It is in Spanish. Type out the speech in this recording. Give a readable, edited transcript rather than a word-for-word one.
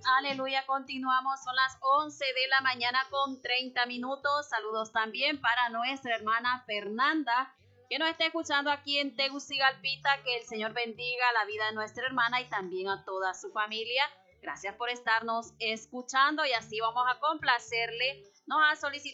aleluya, continuamos, son las 11 de la mañana con 30 minutos. Saludos también para nuestra hermana Fernanda, que nos está escuchando aquí en Tegucigalpita. Que el Señor bendiga la vida de nuestra hermana y también a toda su familia. Gracias por estarnos escuchando y así vamos a complacerle. Nos ha solicitado